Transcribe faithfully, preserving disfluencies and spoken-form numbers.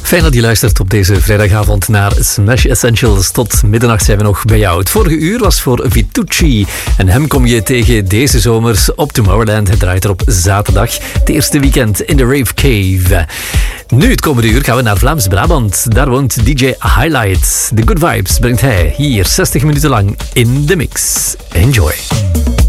Fijn dat je luistert op deze vrijdagavond naar Smash Essentials. Tot middernacht zijn we nog bij jou. Het vorige uur was voor Vitucci. En hem kom je tegen deze zomers op Tomorrowland. Het draait er op zaterdag. Het eerste weekend in de Rave Cave. Nu, het komende uur, gaan we naar Vlaams-Brabant. Daar woont D J Highlight. The Good Vibes brengt hij hier zestig minuten lang in de mix. Enjoy.